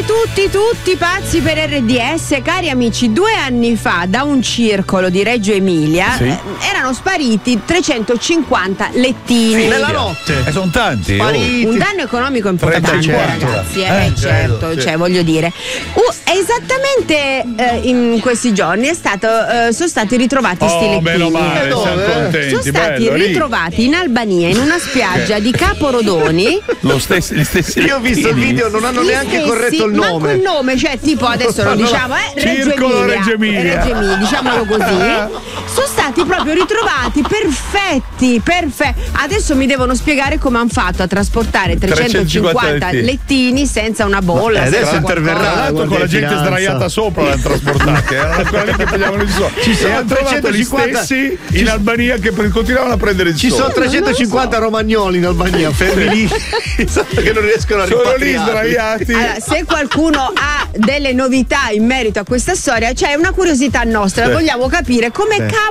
tutti pazzi per RDS. Cari amici, 2 anni fa da un circolo di Reggio Emilia erano spariti 350 lettini. Nella notte. Sono tanti. Un danno economico importante, ragazzi. Certo, cioè voglio dire. Esattamente in questi giorni sono stati ritrovati sti lettini. Meno male, sono stati ritrovati in Albania, in una spiaggia di Caporodoni. Gli stessi Io ho visto il video, non hanno neanche corretto il nome. Ma quel nome, cioè tipo adesso lo diciamo, Reggio Emilia, diciamolo così. Sono stati proprio ritrovati perfetti. Adesso mi devono spiegare come hanno fatto a trasportare 350 lettini senza una bolla. Adesso interverrà con la gente sdraiata sopra l'hanno trasportati. Erano ancora lì che prendevano il sole. Ci sono 350 stessi in Albania che continuavano a prendere il sole. Ci sono 350 romagnoli in Albania, fermi lì che non riescono a ripatriare. Sono lì sdraiati. Allora, se qualcuno ha delle novità in merito a questa storia, c'è una curiosità nostra, vogliamo capire come